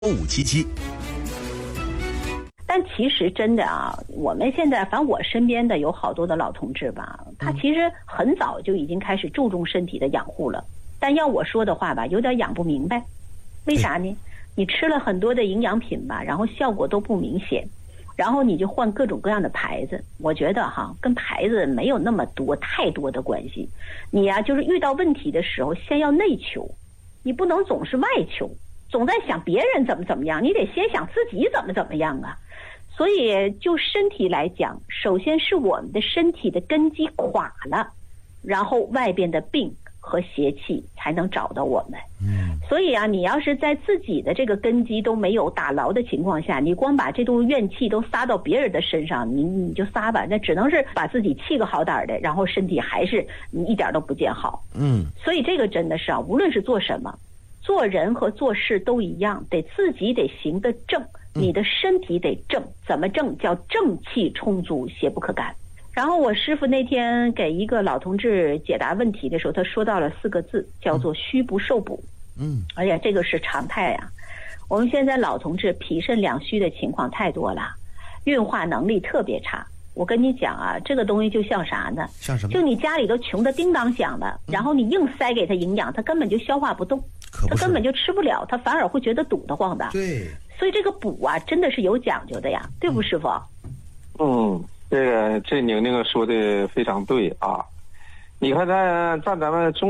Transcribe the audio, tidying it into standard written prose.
5577。 但其实真的啊，我们现在反正我身边的有好多的老同志吧，他其实很早就已经开始注重身体的养护了。但要我说的话吧，有点养不明白。为啥呢？你吃了很多的营养品吧，然后效果都不明显，然后你就换各种各样的牌子。我觉得跟牌子没有那么太多的关系。你呀，就是遇到问题的时候，先要内求，你不能总是外求，总在想别人怎么样，你得先想自己怎么样啊。所以就身体来讲，首先是我们的身体的根基垮了，然后外边的病和邪气才能找到我们。所以啊，你要是在自己的这个根基都没有打牢的情况下，你光把这种怨气都撒到别人的身上，你就撒吧，那只能是把自己气个好点的，然后身体还是你一点都不见好。所以这个真的是无论是做什么，做人和做事都一样，得自己得行得正，你的身体得正。怎么正？叫正气充足，邪不可干。然后我师父那天给一个老同志解答问题的时候，他说到了4个字，叫做虚不受补。而且这个是常态啊。我们现在老同志脾肾两虚的情况太多了，运化能力特别差。我跟你讲啊，这个东西就像啥呢？ 像什么？ 就你家里头穷的叮当响的，然后你硬塞给他营养，他根本就消化不动，他根本就吃不了，他反而会觉得堵得慌的。 对， 所以这个补啊，真的是有讲究的呀，对不师傅？ 这宁宁说的非常对啊。你看咱们中